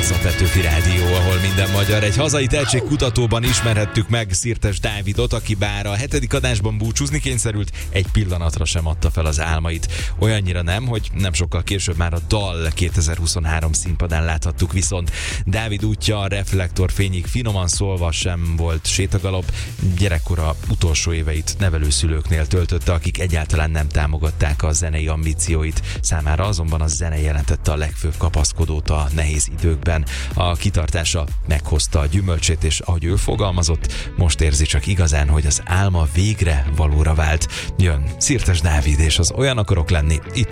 Ez a Petőfi Rádió, ahol minden magyar. Egy hazai tehetségkutatóban ismerhettük meg Szirtes Dávidot, aki bár a 7. adásban búcsúzni kényszerült, egy pillanatra sem adta fel az álmait. Olyannyira nem, hogy nem sokkal később már a Dal 2023 színpadán láthattuk, viszont Dávid útja a reflektorfényig finoman szólva sem volt sétagalop. Gyerekkora utolsó éveit nevelőszülőknél töltötte, akik egyáltalán nem támogatták a zenei ambícióit. Számára azonban a zene jelentette a legfőbb kapaszkodót a nehéz időkben. A kitartása meghozta a gyümölcsét, és ahogy ő fogalmazott, most érzi csak igazán, hogy az álma végre valóra vált. Jön Szirtes Dávid és az Olyan akarok lenni itt